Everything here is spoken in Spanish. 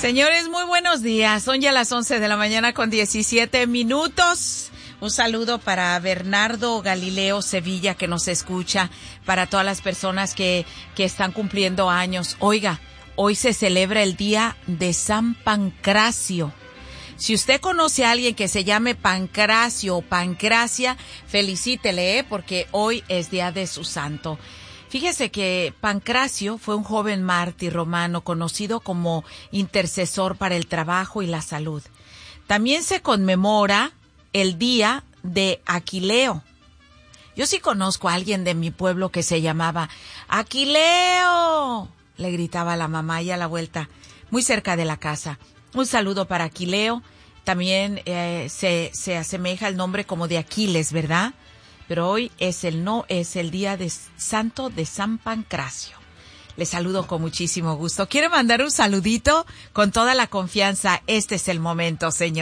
Señores, muy buenos días. Son ya las 11 de la mañana con 17 minutos. Un saludo para Bernardo Galileo Sevilla, que nos escucha, para todas las personas que están cumpliendo años. Oiga, hoy se celebra el día de San Pancracio. Si usted conoce a alguien que se llame Pancracio o Pancracia, felicítele, porque hoy es día de su santo. Fíjese que Pancracio fue un joven mártir romano conocido como intercesor para el trabajo y la salud. También se conmemora el día de Aquileo. Yo sí conozco a alguien de mi pueblo que se llamaba Aquileo. Le gritaba a la mamá y a la vuelta, muy cerca de la casa. Un saludo para Aquileo. También se asemeja el nombre como de Aquiles, ¿verdad? Pero hoy es el día de santo de San Pancracio. Les saludo con muchísimo gusto. ¿Quiere mandar un saludito? Con toda la confianza, este es el momento, señor.